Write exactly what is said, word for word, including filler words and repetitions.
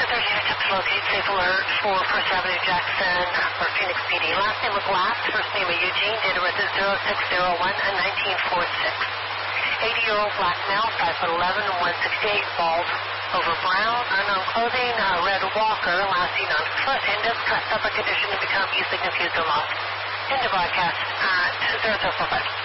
to thirty-six to locate safe alert for First Avenue Jackson for Phoenix P D. Last name was Last, first name of Eugene, date of birth is zero six zero one nineteen forty-six. eighty-year-old black male, five foot eleven and one sixty-eight, bald, over brown, unknown clothing, uh, red walker, last seen on foot, and does cut up a condition to become easily confused or lost. End of broadcast at zero zero four five.